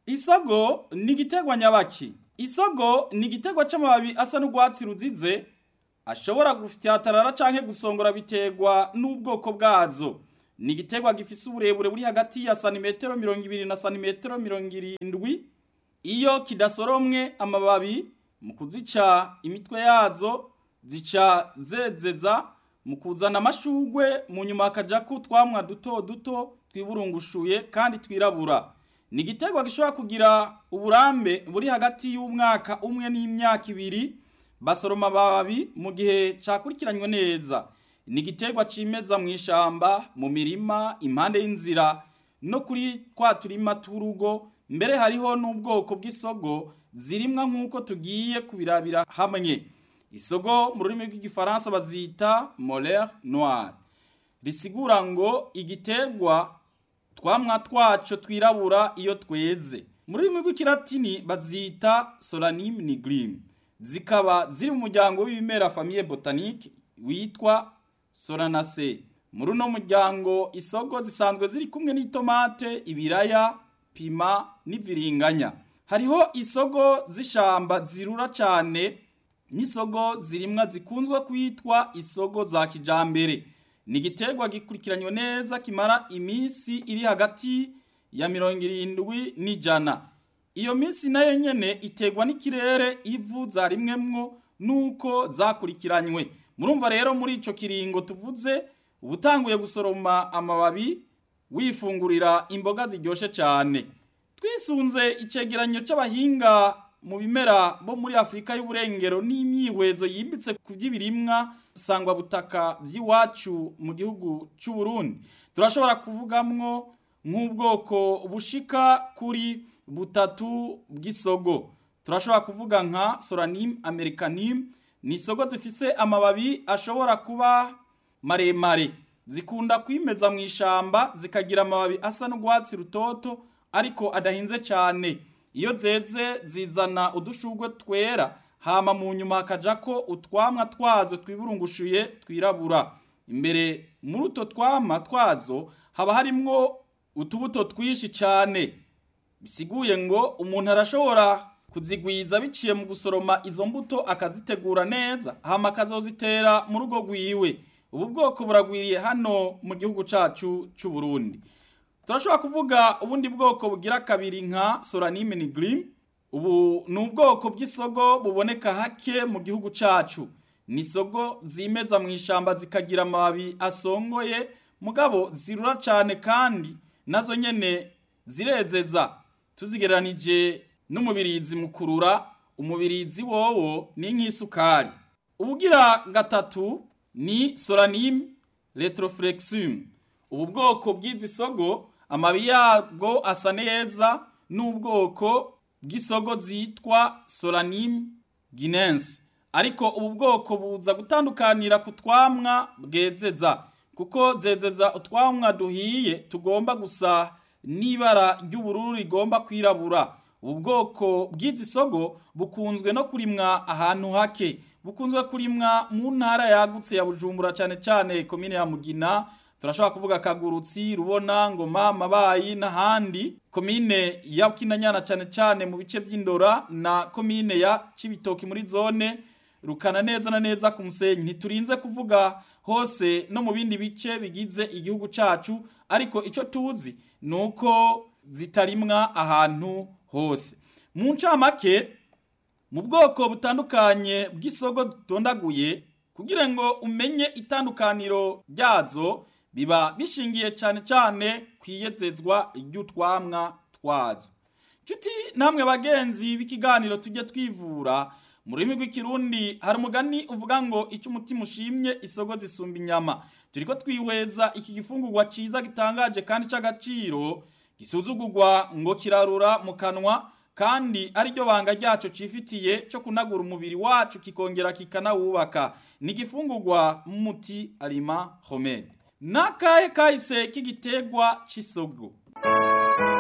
Isogo ni igiterwa nyabaki. Isogo ni igiterwa c'amababi asa n'urwatsi ruzize ashobora gufyatarara canke gusongora biterwa n'ubwoko bwazo. Ni igiterwa gifise uburebure buri hagati ya santimetero 20 na santimetero 70. Iyo kidasoromwe amababi mu kuzica imitwe yazo zica zezeza mu kuzana amashugwe mu nyuma akajako utwamwa duto duto twiburungushuye kandi twirabura. Ni igiterwa gishobora kugira uburambe buri hagati y'umwaka umwe n'imyaka 2 basoroma amababi mu gihe cakurikiranywe neza. Ni igiterwa cimeza mu ishamba, mu mirima, impande y'inzira no kuri kwa turima turugo. Mbere hariho n'ubwoko bw'isogo zirimwa nk'uko tugiye kubirabira hamwe. Isogo mu rurimi rw'igifaransa bazita moller noir, risigura ngo igiterwa twamwa twaco twirabura iyo tweze. Mu rurimi rw'ikilatini bazita Solanum nigrum, zikaba ziri mu muryango w'ibimera famille botanique witwa Solanaceae. Muri uno muryango isogo zisanzwe ziri kumwe n'itomate, ibiraya, pima n'iviringanya. Hariho isogo z'ishamba zirura cane n'isogo zirimwa zikunzwe kwitwa isogo za kijambere. Ni igiterwa gikurikiranywe neza kimara imisi iri hagati ya 70 n'ijana. Iyo misi nayo nyene iterwa n'ikirere, ivu zarimwemwo nuko zakurikiranywe. Murumva rero muri ico kiringo tuvuze ubutanguye gusoroma amababi wifungurira imboga ziryoshe cane. Twisunze icegeranyo c'abahinga mu bimera bo muri Afrika y'uburengero n'imyihwezo yimbitse ku by'ibirimwa sangwa butaka by'iwacu mu gihugu c'u Burundi, turashobora kuvugamwo nk'ubwoko bushika kuri butatu bw'isogo. Turashobora kuvuga nka Solanum americanum, ni isogo zifise amababi ashobora kuba maremare, zikunda kwimeza mu ishamba, zikagira amababi asa n'urwatsi rutoto ariko adahinze cyane. Iyo zeze zizana udushugwe twera, hama mu nyuma hakajako utwamwa twazo twiburungushuye twirabura. Imbere muri utwo twamwa twazo haba harimwo utubuto twishi cyane. Bisiguye ngo umuntu arashobora kuzigwiza biciye mu gusoroma izo mbuto akazitegura neza, hama akazozitera mu rugo rwiwe. Ubu bwoko buragwiriye hano mu gihugu cacu c'u Burundi. Turashobora kuvuga ubundi bwoko bugira kabiri nka Solanum nigrum. Ubu ni ubwoko bw'isogo buboneka hake mu gihugu cacu. Ni isogo zimeza mu ishamba zikagira amababi asongoye, mugabo zirura cane kandi nazo nyene zirezeza. Tuzigeranije n'umubirizi mu kurura, umubirizi wowo ni nk'isukari. Ubugira gatatu ni Solanum retroflexum. Ubu bwoko bw'izi sogo amababi yabwo asa neza n'ubwoko bw'isogo zitwa Solanum guinense. Ariko ubu bwoko buza gutandukanira ku twamwa bwezeza, kuko zezeza utwamwa duhiye tugomba gusa n'ibara ry'ubururu rigomba kwirabura. Ubu bwoko bw'izi sogo bukunzwe no kurimwa ahantu hake, bukunzwe kurimwa mu ntara yagutse ya Bujumbura cyane cyane komine ya Mugina. Turashobora kuvuga Kagurutsi, Rubona, Ngoma, Mabayi n'ahandi. Komine ya Kinanyana cyane cyane mu bice vy'Indora na komine ya Cibitoki muri zone Rukana neza na neza ku Musenyi. Ntiturinze kuvuga hose no mu bindi bice bigize igihugu cacu, ariko ico tuzi nuko zitarimwa ahantu hose. Mu ncamake, mu bwoko butandukanye bw'isogo dutondaguye, kugira ngo umenye itandukaniro ryazo biba bishingiye cyane cyane kwiyezezwa ry'utwamwa twazo. Nshuti namwe bagenzi b'ikiganiro tujye twivura, mu rurimi rw'ikirundi hari umugani uvuga ngo icyo umutima ushimye isogo zisumba inyama. Turiko twihweza iki gifungurwa ciza gitangaje kandi c'agaciro, gisuzugurwa ngo kirarura mu kanwa, kandi ari ryo banga ryacu cifitiye cyo kunagura umubiri wacu kikongera kikanawubaka. Ni gifungurwa muti aliment homemade. Nakahe kahise k'igiterwa c'isogo?